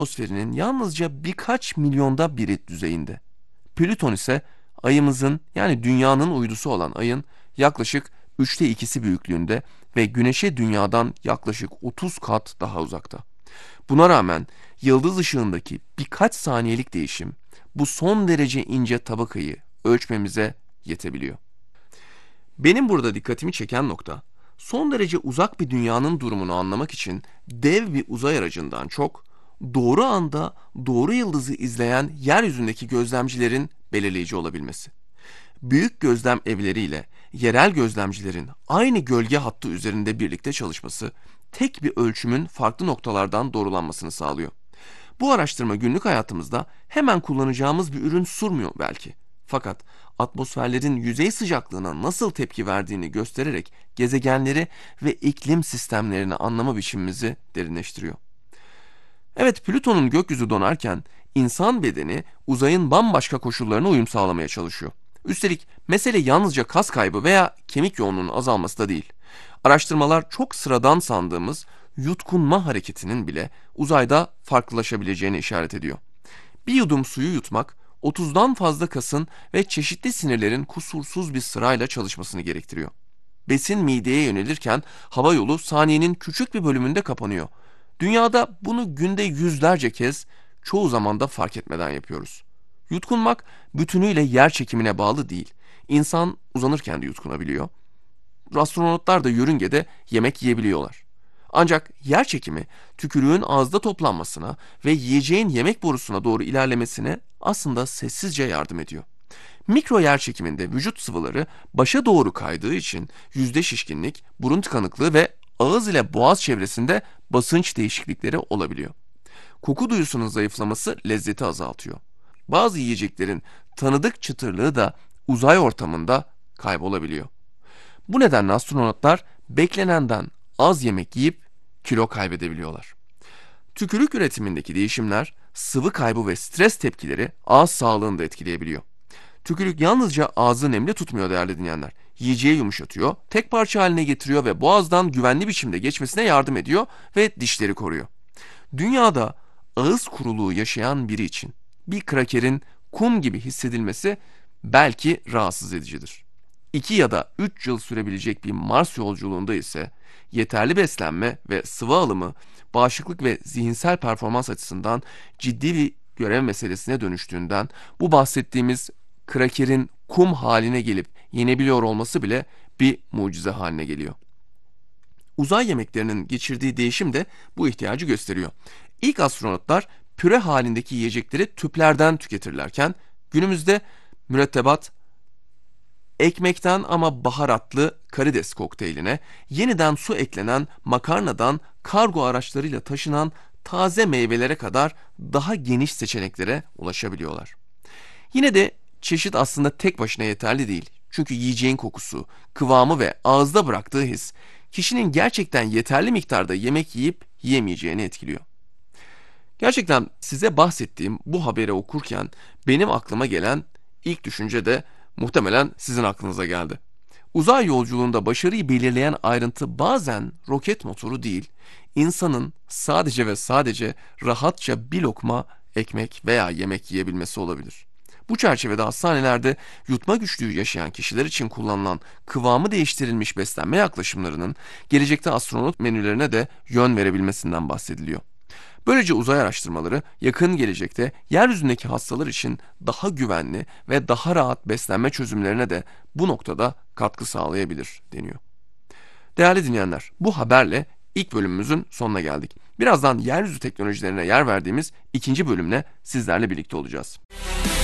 atmosferinin yalnızca birkaç milyonda biri düzeyinde. Plüton ise ayımızın yani dünyanın uydusu olan ayın yaklaşık 2/3 büyüklüğünde ve güneşe dünyadan yaklaşık 30 kat daha uzakta. Buna rağmen yıldız ışığındaki birkaç saniyelik değişim bu son derece ince tabakayı ölçmemize yetebiliyor. Benim burada dikkatimi çeken nokta, son derece uzak bir dünyanın durumunu anlamak için dev bir uzay aracından çok, doğru anda doğru yıldızı izleyen yeryüzündeki gözlemcilerin belirleyici olabilmesi. Büyük gözlem evleriyle yerel gözlemcilerin aynı gölge hattı üzerinde birlikte çalışması, tek bir ölçümün farklı noktalardan doğrulanmasını sağlıyor. Bu araştırma günlük hayatımızda hemen kullanacağımız bir ürün sunmuyor belki. Fakat atmosferlerin yüzey sıcaklığına nasıl tepki verdiğini göstererek gezegenleri ve iklim sistemlerini anlama biçimimizi derinleştiriyor. Evet, Plüton'un gökyüzü donarken insan bedeni uzayın bambaşka koşullarına uyum sağlamaya çalışıyor. Üstelik mesele yalnızca kas kaybı veya kemik yoğunluğunun azalması da değil. Araştırmalar çok sıradan sandığımız yutkunma hareketinin bile uzayda farklılaşabileceğini işaret ediyor. Bir yudum suyu yutmak 30'dan fazla kasın ve çeşitli sinirlerin kusursuz bir sırayla çalışmasını gerektiriyor. Besin mideye yönelirken hava yolu saniyenin küçük bir bölümünde kapanıyor. Dünyada bunu günde yüzlerce kez, çoğu zaman da fark etmeden yapıyoruz. Yutkunmak bütünüyle yer çekimine bağlı değil. İnsan uzanırken de yutkunabiliyor. Astronotlar da yörüngede yemek yiyebiliyorlar. Ancak yer çekimi tükürüğün ağızda toplanmasına ve yiyeceğin yemek borusuna doğru ilerlemesine aslında sessizce yardım ediyor. Mikro yer çekiminde vücut sıvıları başa doğru kaydığı için yüzde şişkinlik, burun tıkanıklığı ve ağız ile boğaz çevresinde basınç değişiklikleri olabiliyor. Koku duyusunun zayıflaması lezzeti azaltıyor. Bazı yiyeceklerin tanıdık çıtırlığı da uzay ortamında kaybolabiliyor. Bu nedenle astronotlar beklenenden az yemek yiyip kilo kaybedebiliyorlar. Tükürük üretimindeki değişimler sıvı kaybı ve stres tepkileri ağız sağlığını da etkileyebiliyor. Tükürük yalnızca ağzı nemli tutmuyor değerli dinleyenler. Yiyeceği yumuşatıyor, tek parça haline getiriyor ve boğazdan güvenli biçimde geçmesine yardım ediyor ve dişleri koruyor. Dünyada ağız kuruluğu yaşayan biri için bir krakerin kum gibi hissedilmesi belki rahatsız edicidir. 2 ya da 3 yıl sürebilecek bir Mars yolculuğunda ise yeterli beslenme ve sıvı alımı bağışıklık ve zihinsel performans açısından ciddi bir görev meselesine dönüştüğünden bu bahsettiğimiz krakerin kum haline gelip yenebiliyor olması bile bir mucize haline geliyor. Uzay yemeklerinin geçirdiği değişim de bu ihtiyacı gösteriyor. İlk astronotlar püre halindeki yiyecekleri tüplerden tüketirlerken günümüzde mürettebat, ekmekten ama baharatlı karides kokteyline, yeniden su eklenen makarnadan kargo araçlarıyla taşınan taze meyvelere kadar daha geniş seçeneklere ulaşabiliyorlar. Yine de çeşit aslında tek başına yeterli değil. Çünkü yiyeceğin kokusu, kıvamı ve ağızda bıraktığı his, kişinin gerçekten yeterli miktarda yemek yiyip yiyemeyeceğini etkiliyor. Gerçekten size bahsettiğim bu haberi okurken benim aklıma gelen ilk düşünce de muhtemelen sizin aklınıza geldi. Uzay yolculuğunda başarıyı belirleyen ayrıntı bazen roket motoru değil, insanın sadece ve sadece rahatça bir lokma ekmek veya yemek yiyebilmesi olabilir. Bu çerçevede hastanelerde yutma güçlüğü yaşayan kişiler için kullanılan kıvamı değiştirilmiş beslenme yaklaşımlarının gelecekte astronot menülerine de yön verebilmesinden bahsediliyor. Böylece uzay araştırmaları yakın gelecekte yeryüzündeki hastalar için daha güvenli ve daha rahat beslenme çözümlerine de bu noktada katkı sağlayabilir deniyor. Değerli dinleyenler, bu haberle ilk bölümümüzün sonuna geldik. Birazdan yeryüzü teknolojilerine yer verdiğimiz ikinci bölümle sizlerle birlikte olacağız.